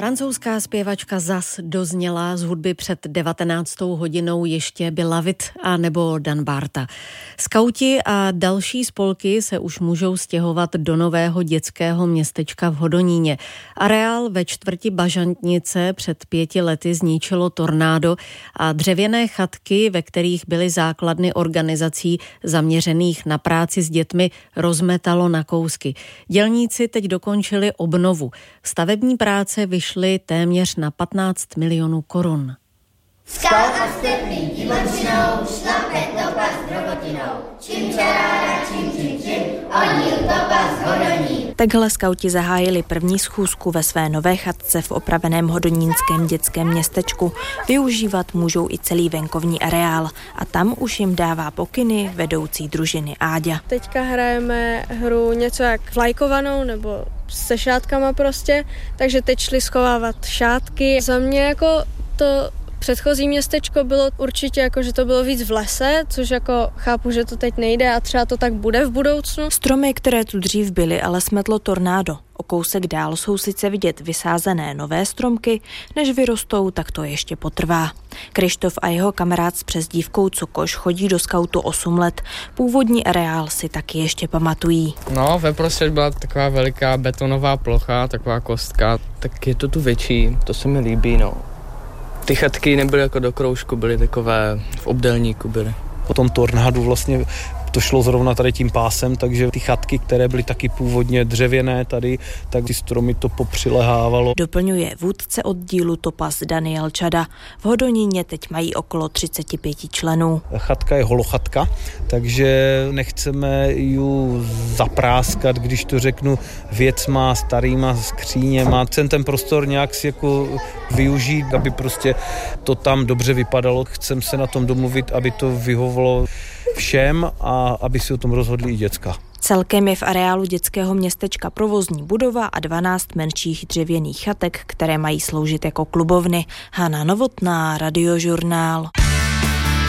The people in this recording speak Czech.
Francouzská zpěvačka zas dozněla z hudby před 19. hodinou ještě Beloved a nebo Dan Barta. Skauti a další spolky se už můžou stěhovat do nového dětského městečka v Hodoníně. Areál ve čtvrti Bažantnice před 5 lety zničilo tornádo a dřevěné chatky, ve kterých byly základny organizací zaměřených na práci s dětmi, rozmetalo na kousky. Dělníci teď dokončili obnovu. Stavební práce vyšly téměř na 15 milionů korun. Skaut a stepný divočinou, šlape topa s drobotinou. Čím čarára, čím, oddíl topa z Hodonín. Takhle skauti zahájili první schůzku ve své nové chatce v opraveném hodonínském dětském městečku. Využívat můžou i celý venkovní areál a tam už jim dává pokyny vedoucí družiny Áďa. Teďka hrajeme hru něco jak vlajkovanou nebo se šátkama prostě, takže teď šli schovávat šátky. Za mě jako to předchozí městečko bylo určitě jako, že to bylo víc v lese, což jako chápu, že to teď nejde a třeba to tak bude v budoucnu. Stromy, které tu dřív byly, ale smetlo tornádo. O kousek dál jsou sice vidět vysázené nové stromky, než vyrostou, tak to ještě potrvá. Krištof a jeho kamarád s přezdívkou Cokoš chodí do skautu 8 let. Původní areál si taky ještě pamatují. No, veprostřed byla taková veliká betonová plocha, taková kostka, tak je to tu větší, to se mi líbí, no. Ty chatky nebyly jako do kroužku, byly takové v obdélníku byly. Po tom tornádu vlastně to šlo zrovna tady tím pásem, takže ty chatky, které byly taky původně dřevěné tady, tak ty stromy to popřilehávalo. Doplňuje vůdce oddílu Topaz Daniel Čada. V Hodoníně teď mají okolo 35 členů. Chatka je holochatka, takže nechceme ju zapráskat, když to řeknu, věcma, starýma skříněma. Chcem ten prostor nějak si jako využít, aby prostě to tam dobře vypadalo. Chcem se na tom domluvit, aby to vyhovovalo všem a aby si o tom rozhodli i děcka. Celkem je v areálu dětského městečka provozní budova a 12 menších dřevěných chatek, které mají sloužit jako klubovny. Hana Novotná, Radiožurnál.